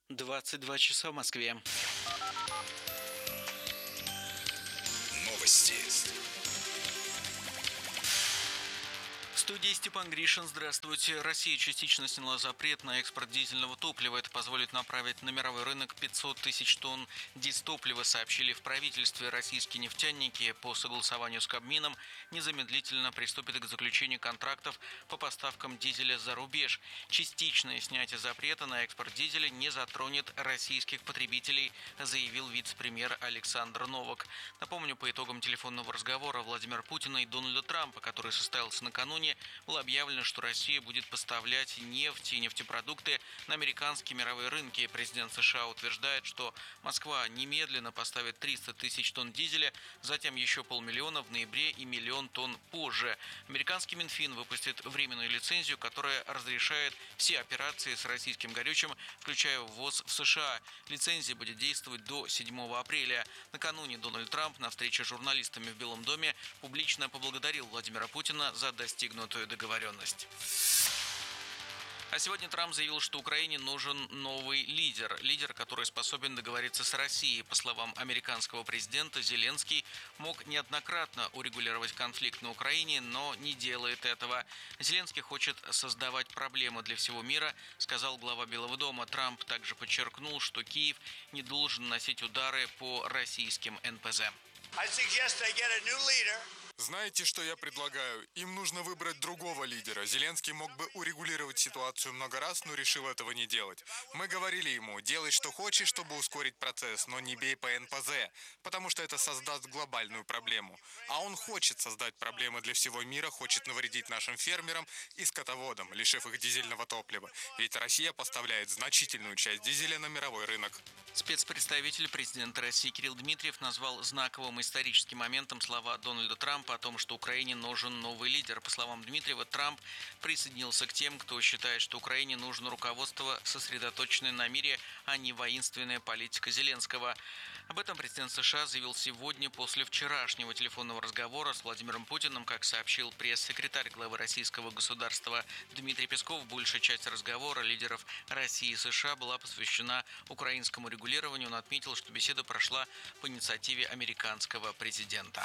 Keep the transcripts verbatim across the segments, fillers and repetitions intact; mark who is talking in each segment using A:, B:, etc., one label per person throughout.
A: двадцать два часа в Москве.
B: Новости.
A: В студии Степан Гришин. Здравствуйте. Россия частично сняла запрет на экспорт дизельного топлива. Это позволит направить на мировой рынок пятьсот тысяч тонн дизтоплива, сообщили в правительстве. Российские нефтяники по согласованию с Кабмином незамедлительно приступят к заключению контрактов по поставкам дизеля за рубеж. Частичное снятие запрета на экспорт дизеля не затронет российских потребителей, заявил вице-премьер Александр Новак. Напомню, по итогам телефонного разговора Владимира Путина и Дональда Трампа, который состоялся накануне, было объявлено, что Россия будет поставлять нефть и нефтепродукты на американские мировые рынки. Президент США утверждает, что Москва немедленно поставит триста тысяч тонн дизеля, затем еще полмиллиона в ноябре и миллион тонн позже. Американский Минфин выпустит временную лицензию, которая разрешает все операции с российским горючим, включая ввоз в США. Лицензия будет действовать до седьмого апреля. Накануне Дональд Трамп на встрече с журналистами в Белом доме публично поблагодарил Владимира Путина за достигнутую договоренность. А сегодня Трамп заявил, что Украине нужен новый лидер. Лидер, который способен договориться с Россией. По словам американского президента, Зеленский мог неоднократно урегулировать конфликт на Украине, но не делает этого. Зеленский хочет создавать проблемы для всего мира, сказал глава Белого дома. Трамп также подчеркнул, что Киев не должен наносить удары по российским эн пэ зэ.
C: Знаете, что я предлагаю? Им нужно выбрать другого лидера. Зеленский мог бы урегулировать ситуацию много раз, но решил этого не делать. Мы говорили ему, делай что хочешь, чтобы ускорить процесс, но не бей по эн пэ зэ, потому что это создаст глобальную проблему. А он хочет создать проблемы для всего мира, хочет навредить нашим фермерам и скотоводам, лишив их дизельного топлива. Ведь Россия поставляет значительную часть дизеля на мировой рынок.
A: Спецпредставитель президента России Кирилл Дмитриев назвал знаковым историческим моментом слова Дональда Трампа о том, что Украине нужен новый лидер. По словам Дмитриева, Трамп присоединился к тем, кто считает, что Украине нужно руководство, сосредоточенное на мире, а не воинственная политика Зеленского. Об этом президент США заявил сегодня после вчерашнего телефонного разговора с Владимиром Путиным. Как сообщил пресс-секретарь главы российского государства Дмитрий Песков, большая часть разговора лидеров России и США была посвящена украинскому регулированию. Он отметил, что беседа прошла по инициативе американского президента.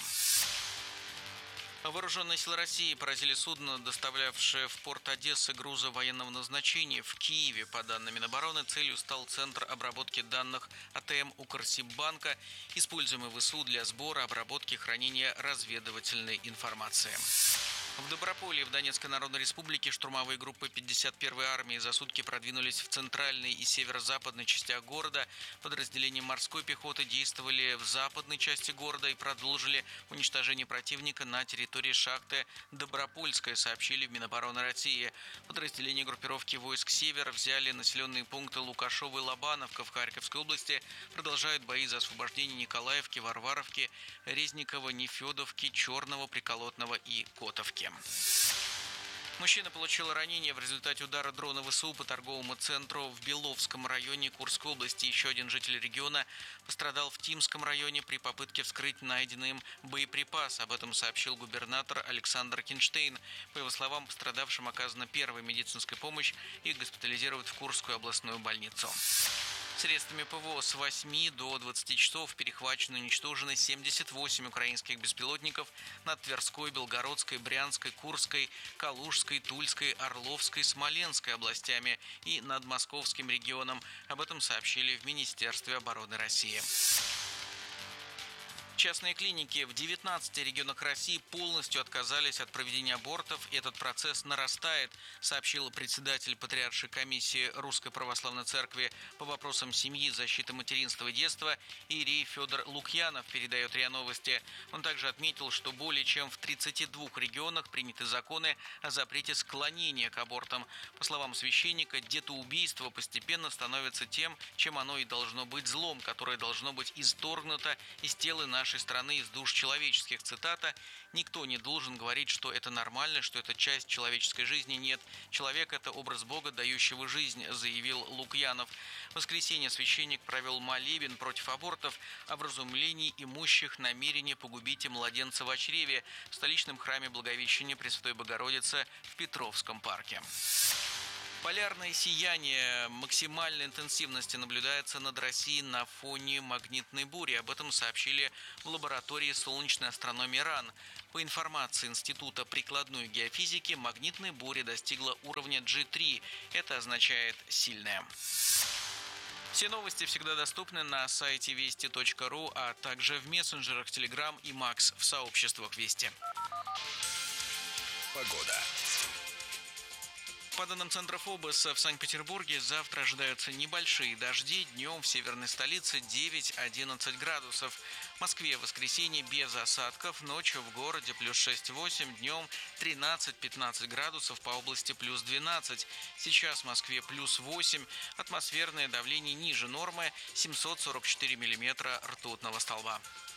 A: Вооруженные силы России поразили судно, доставлявшее в порт Одессы грузы военного назначения в Киеве. По данным Минобороны, целью стал центр обработки данных а тэ эм Укрсиббанка, используемый вэ эс у для сбора, обработки и хранения разведывательной информации. В Доброполье в Донецкой Народной Республике штурмовые группы пятьдесят первой армии за сутки продвинулись в центральной и северо-западной частях города. Подразделения морской пехоты действовали в западной части города и продолжили уничтожение противника на территории шахты Добропольская, сообщили в Минобороны России. Подразделения группировки войск «Север» взяли населенные пункты Лукашово и Лобановка в Харьковской области. Продолжают бои за освобождение Николаевки, Варваровки, Резникова, Нефедовки, Черного, Приколотного и Котовки. Мужчина получил ранение в результате удара дрона вэ эс у по торговому центру в Беловском районе Курской области. Еще один житель региона пострадал в Тимском районе при попытке вскрыть найденный им боеприпас. Об этом сообщил губернатор Александр Кинштейн. По его словам, пострадавшим оказана первая медицинская помощь и госпитализируют в Курскую областную больницу. Средствами пэ вэ о с восьми до двадцати часов перехвачено и уничтожено семьдесят восемь украинских беспилотников над Тверской, Белгородской, Брянской, Курской, Калужской, Тульской, Орловской, Смоленской областями и над Московским регионом. Об этом сообщили в Министерстве обороны России. Частные клиники в девятнадцати регионах России полностью отказались от проведения абортов. Этот процесс нарастает, сообщил председатель Патриаршей комиссии Русской Православной Церкви по вопросам семьи, защиты материнства и детства иерей Федор Лукьянов, передает РИА Новости. Он также отметил, что более чем в тридцати двух регионах приняты законы о запрете склонения к абортам. По словам священника, детоубийство постепенно становится тем, чем оно и должно быть, злом, которое должно быть исторгнуто из тела нашей нашей страны, из душ человеческих. Цитата: «Никто не должен говорить, что это нормально, что это часть человеческой жизни. Нет, человек – это образ Бога, дающего жизнь», заявил Лукьянов. В воскресенье священник провел молебен против абортов, образумлений имущих намерение погубить и младенца в чреве в столичном храме Благовещения Пресвятой Богородицы в Петровском парке. Полярное сияние максимальной интенсивности наблюдается над Россией на фоне магнитной бури. Об этом сообщили в лаборатории солнечной астрономии РАН. По информации Института прикладной геофизики, магнитная буря достигла уровня джи три. Это означает «сильная». Все новости всегда доступны на сайте вести точка ру, а также в мессенджерах Telegram и Макс в сообществах Вести.
B: Погода.
A: По данным Центра ФОБОСа, в Санкт-Петербурге завтра ожидаются небольшие дожди. Днем в северной столице девять-одиннадцать градусов. В Москве в воскресенье без осадков. Ночью в городе плюс шесть-восемь. Днем тринадцать-пятнадцать градусов, по области плюс двенадцать. Сейчас в Москве плюс восемь. Атмосферное давление ниже нормы семьсот сорок четыре миллиметра ртутного столба.